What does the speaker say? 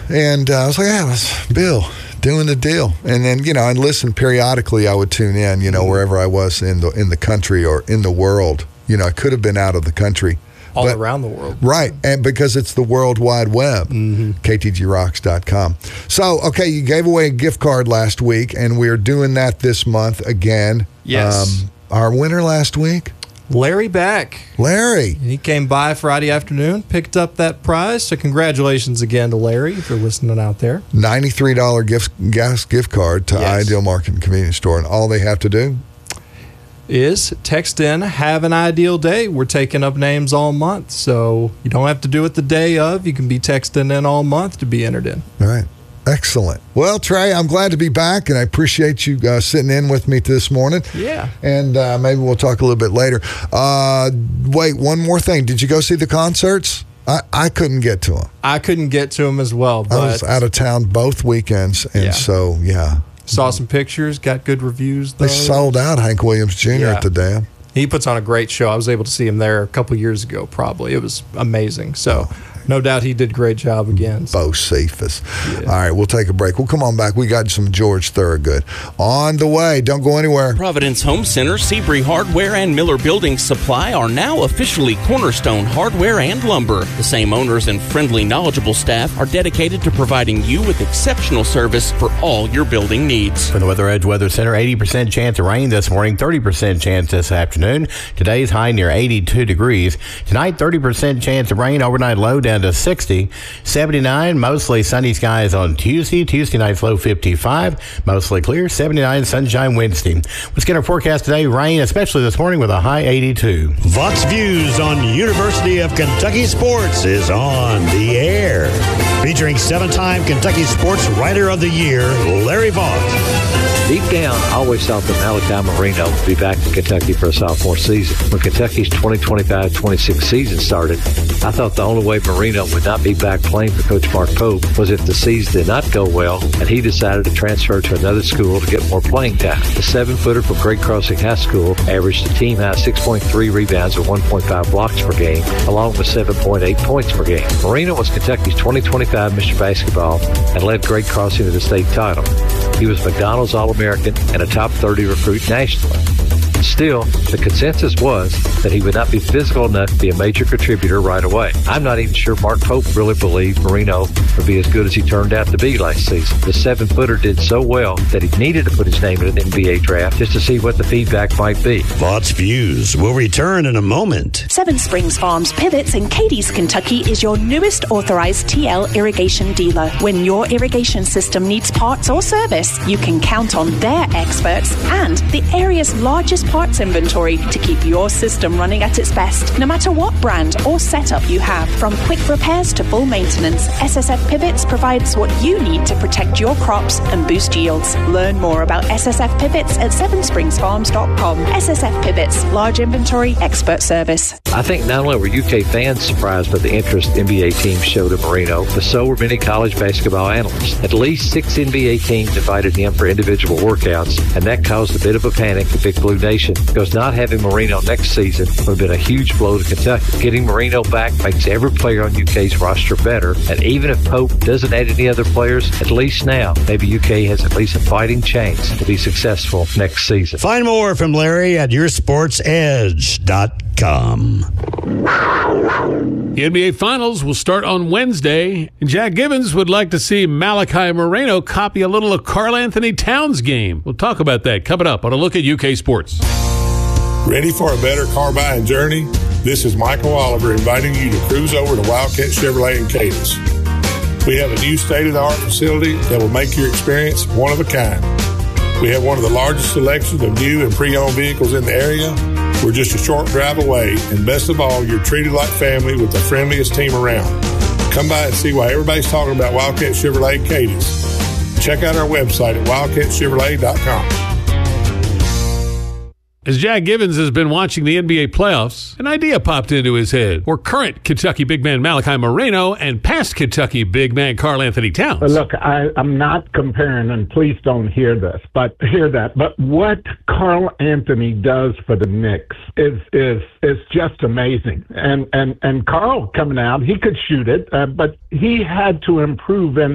And I was like, yeah, that's Bill doing the deal. And then, and listen, periodically I would tune in, wherever I was in the country or in the world. I could have been out of the country. All around the world. Right, and because it's the World Wide Web, ktgrocks.com. So, okay, you gave away a gift card last week, and we're doing that this month again. Yes. Our winner last week? Larry Beck. Larry. He came by Friday afternoon, picked up that prize, so congratulations again to Larry if you're listening out there. $93 gift card to Ideal Market and Convenience Store, and all they have to do is text in, have an ideal day. We're taking up names all month, so you don't have to do it the day of. You can be texting in all month to be entered in. All right. Excellent. Well, Trey, I'm glad to be back, and I appreciate you sitting in with me this morning. Yeah. And maybe we'll talk a little bit later. Wait, one more thing. Did you go see the concerts? I couldn't get to them. I couldn't get to them as well. But I was out of town both weekends, and so, yeah. Saw some pictures, got good reviews, though. They sold out Hank Williams Jr. at the Dam. He puts on a great show. I was able to see him there a couple years ago, probably. It was amazing. So, no doubt he did a great job again. Bo Cephas. Yeah. All right, we'll take a break. We'll come on back. We got some George Thorogood on the way. Don't go anywhere. Providence Home Center, Seabury Hardware, and Miller Building Supply are now officially Cornerstone Hardware and Lumber. The same owners and friendly, knowledgeable staff are dedicated to providing you with exceptional service for all your building needs. From the Weather Edge Weather Center, 80% chance of rain this morning, 30% chance this afternoon. Today's high near 82 degrees. Tonight, 30% chance of rain, overnight low down to 60. 79, mostly sunny skies on Tuesday. Tuesday night's low 55. Mostly clear. 79, sunshine Wednesday. Let's get our forecast today. Rain, especially this morning, with a high 82. Vox Views on University of Kentucky Sports is on the air. Featuring 7-time Kentucky Sports Writer of the Year, Larry Vaught. Deep down, I always thought that Malachi Marino would be back in Kentucky for a sophomore season. When Kentucky's 2025-26 season started, I thought the only way Marino would not be back playing for Coach Mark Pope was if the season did not go well and he decided to transfer to another school to get more playing time. The 7-footer from Great Crossing High School averaged a team-high 6.3 rebounds and 1.5 blocks per game, along with 7.8 points per game. Marino was Kentucky's 2025 Mr. Basketball and led Great Crossing to the state title. He was McDonald's All-American and a top 30 recruit nationally. Still, the consensus was that he would not be physical enough to be a major contributor right away. I'm not even sure Mark Pope really believed Marino would be as good as he turned out to be last season. The 7-footer did so well that he needed to put his name in an NBA draft just to see what the feedback might be. Vaught's Views will return in a moment. Seven Springs Farms Pivots in Cadiz, Kentucky is your newest authorized TL irrigation dealer. When your irrigation system needs parts or service, you can count on their experts and the area's largest parts inventory to keep your system running at its best. No matter what brand or setup you have, from quick repairs to full maintenance, SSF Pivots provides what you need to protect your crops and boost yields. Learn more about SSF Pivots at sevenspringsfarms.com. SSF Pivots, large inventory, expert service. I think not only were UK fans surprised by the interest NBA teams showed in Marino, but so were many college basketball analysts. At least 6 NBA teams invited him for individual workouts, and that caused a bit of a panic in Big Blue Nation, because not having Marino next season would have been a huge blow to Kentucky. Getting Marino back makes every player on UK's roster better, and even if Pope doesn't add any other players, at least now, maybe UK has at least a fighting chance to be successful next season. Find more from Larry at yoursportsedge.com. The NBA Finals will start on Wednesday, and Jack Givens would like to see Malachi Marino copy a little of Karl Anthony Towns' game. We'll talk about that coming up on A Look at UK Sports. Ready for a better car buying journey? This is Michael Oliver inviting you to cruise over to Wildcat Chevrolet in Cadiz. We have a new state-of-the-art facility that will make your experience one of a kind. We have one of the largest selections of new and pre-owned vehicles in the area. We're just a short drive away, and best of all, you're treated like family with the friendliest team around. Come by and see why everybody's talking about Wildcat Chevrolet Cadiz. Check out our website at wildcatchevrolet.com. As Jack Givens has been watching the NBA playoffs, an idea popped into his head for current Kentucky big man Malachi Marino and past Kentucky big man Karl Anthony Towns. Look, I'm not comparing, and please don't hear that. But what Karl Anthony does for the Knicks is just amazing. And Karl coming out, he could shoot it, but he had to improve. And